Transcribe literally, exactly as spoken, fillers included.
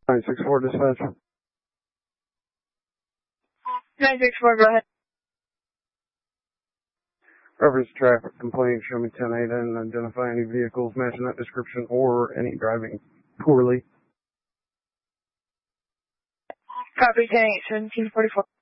nine six four dispatch. nine six four, go ahead. Reference traffic complaint, show me ten eight and identify any vehicles matching that description or any driving poorly. Copy ten eight, seventeen forty-four.